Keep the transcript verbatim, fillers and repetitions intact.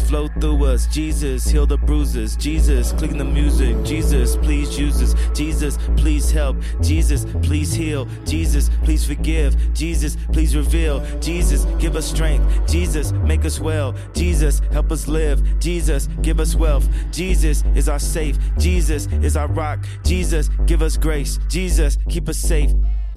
flow through us. Jesus, heal the bruises. Jesus, clicking the music. Jesus, please use us. Jesus, please help. Jesus, please heal. Jesus, please forgive. Jesus, please reveal. Jesus, give us strength. Jesus, make us well. Jesus, help us live. Jesus, give us wealth. Jesus is our safe. Jesus is our rock. Jesus, give us grace. Jesus, keep us safe.